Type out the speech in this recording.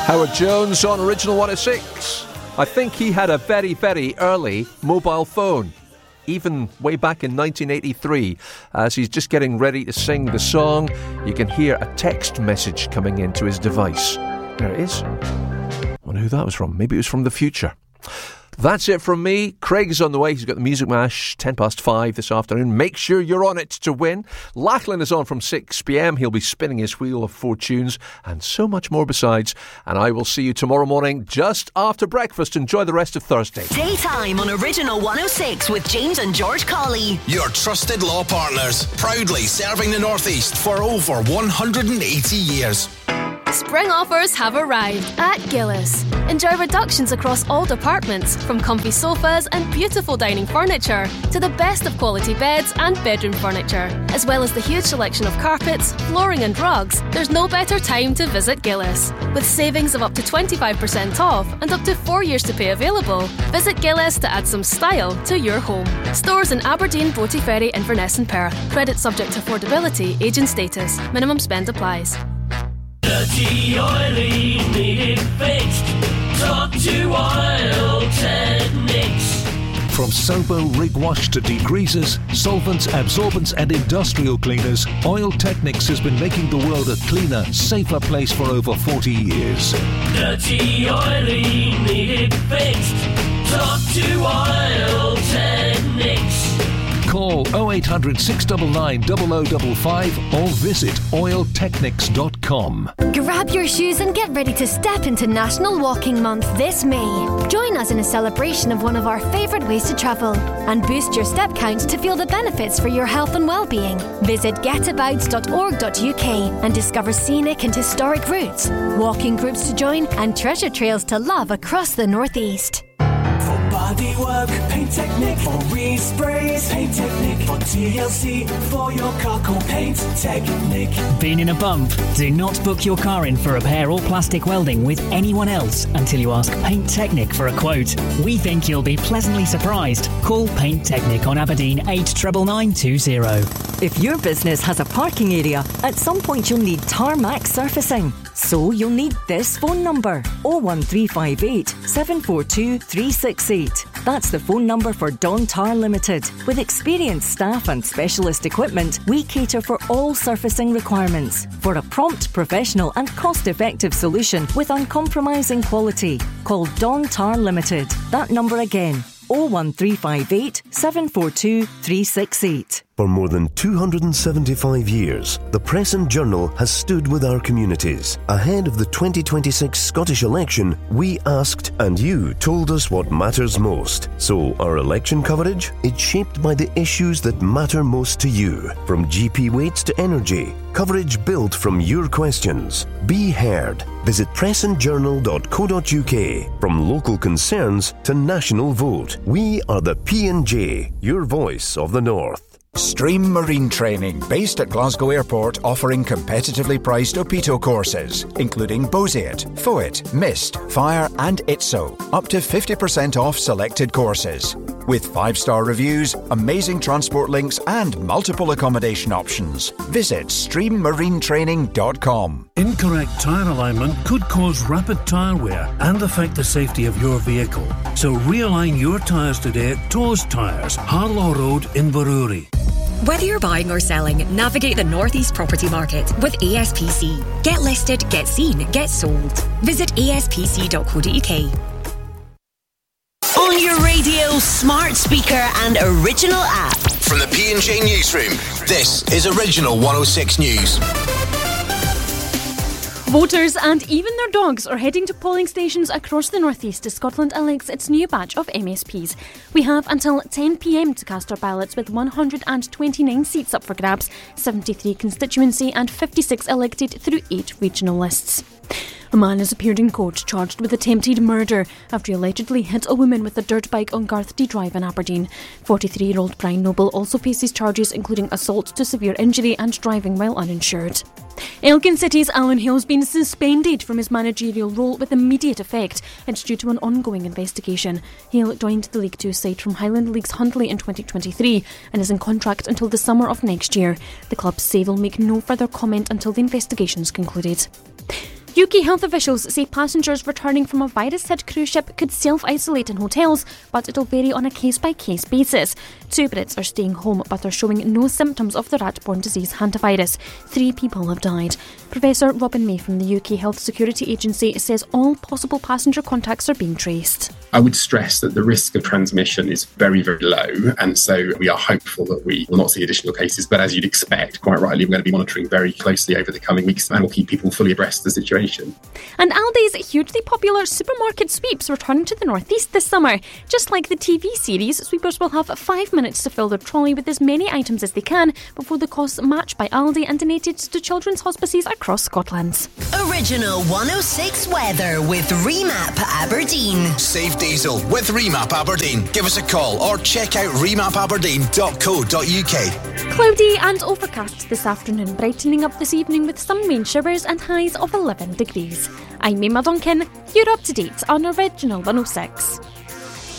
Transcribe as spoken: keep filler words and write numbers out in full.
Howard Jones on Original one oh six. I think he had a very, very early mobile phone, even way back in nineteen eighty-three. As he's just getting ready to sing the song, you can hear a text message coming into his device. There it is. I wonder who that was from. Maybe it was from the future. That's it from me. Craig is on the way. He's got the Music Mash, ten past five this afternoon. Make sure you're on it to win. Lachlan is on from six p.m. He'll be spinning his wheel of fortunes and so much more besides. And I will see you tomorrow morning just after breakfast. Enjoy the rest of Thursday. Daytime on Original one oh six with James and George Colley. Your trusted law partners, proudly serving the North East for over one hundred eighty years. Spring offers have arrived at Gillis. Enjoy reductions across all departments, from comfy sofas and beautiful dining furniture to the best of quality beds and bedroom furniture, as well as the huge selection of carpets, flooring and rugs. There's no better time to visit Gillis. With savings of up to twenty-five percent off and up to four years to pay available, visit Gillis to add some style to your home. Stores in Aberdeen, Broughty Ferry, Inverness and Perth. Credit subject to affordability, age and status. Minimum spend applies. Dirty, oily, need it fixed. Talk to Oil Technics. From Sopo rig wash to degreasers, solvents, absorbents and industrial cleaners, Oil Technics has been making the world a cleaner, safer place for over forty years. Dirty, oily, need it fixed. Talk to Oil Technics. Call oh eight hundred, six nine nine, oh oh five five or visit oil technics dot com. Grab your shoes and get ready to step into National Walking Month this May. Join us in a celebration of one of our favourite ways to travel and boost your step count to feel the benefits for your health and well-being. Visit get about dot org dot u k and discover scenic and historic routes, walking groups to join and treasure trails to love across the North East. Bodywork, Paint Technique, for resprays, Paint Technique, for T L C, for your car, call Paint Technique. Been in a bump? Do not book your car in for repair or plastic welding with anyone else until you ask Paint Technique for a quote. We think you'll be pleasantly surprised. Call Paint Technique on Aberdeen eight nine nine two zero. If your business has a parking area, at some point you'll need tarmac surfacing. So you'll need this phone number, oh one three five eight, seven four two, three six eight. That's the phone number for Don Tar Limited. With experienced staff and specialist equipment, we cater for all surfacing requirements for a prompt, professional and cost-effective solution with uncompromising quality. Call Don Tar Limited. That number again, oh one three five eight, seven four two, three six eight. For more than two hundred seventy-five years, the Press and Journal has stood with our communities. Ahead of the twenty twenty-six Scottish election, we asked and you told us what matters most. So our election coverage? It's shaped by the issues that matter most to you. From G P weights to energy, coverage built from your questions. Be heard. Visit press and journal dot co dot u k. From local concerns to national vote, we are the P and J, your voice of the North. Stream Marine Training, based at Glasgow Airport, offering competitively priced O P T O courses, including Boseat, FOIT, MIST, Fire and I T S O. Up to fifty percent off selected courses. With five-star reviews, amazing transport links and multiple accommodation options. Visit stream marine training dot com. Incorrect tyre alignment could cause rapid tyre wear and affect the safety of your vehicle. So realign your tyres today at Toes Tyres, Harlaw Road in Baroorie. Whether you're buying or selling, navigate the North East property market with A S P C. Get listed, get seen, get sold. Visit a s p c dot co dot u k. On your radio, smart speaker and original app. From the P and J Newsroom, this is Original one oh six News. Voters and even their dogs are heading to polling stations across the North East as Scotland elects its new batch of M S Ps. We have until ten p m to cast our ballots, with one hundred twenty-nine seats up for grabs, seventy-three constituency and fifty-six elected through eight regional lists. A man has appeared in court charged with attempted murder after he allegedly hit a woman with a dirt bike on Garthdee Drive in Aberdeen. forty-three-year-old Brian Noble also faces charges including assault to severe injury and driving while uninsured. Elgin City's Alan Hale has been suspended from his managerial role with immediate effect. It's due to an ongoing investigation. Hale joined the League Two side from Highland League's Huntly in twenty twenty-three and is in contract until the summer of next year. The club say they'll make no further comment until the investigation's concluded. U K health officials say passengers returning from a virus-hit cruise ship could self-isolate in hotels, but it'll vary on a case-by-case basis. Two Brits are staying home but are showing no symptoms of the rat-borne disease hantavirus. Three people have died. Professor Robin May from the U K Health Security Agency says all possible passenger contacts are being traced. I would stress that the risk of transmission is very, very low, and so we are hopeful that we will not see additional cases. But as you'd expect, quite rightly, we're going to be monitoring very closely over the coming weeks, and we'll keep people fully abreast of the situation. And Aldi's hugely popular supermarket sweeps return to the northeast this summer. Just like the T V series, sweepers will have five minutes to fill their trolley with as many items as they can before the costs matched by Aldi and donated to children's hospices across Scotland. Original one oh six weather with Remap Aberdeen. Save diesel with Remap Aberdeen. Give us a call or check out remap aberdeen dot co dot uk. Cloudy and overcast this afternoon, brightening up this evening with some rain showers and highs of eleven degrees. I'm Emma Duncan. You're up to date on Original one oh six.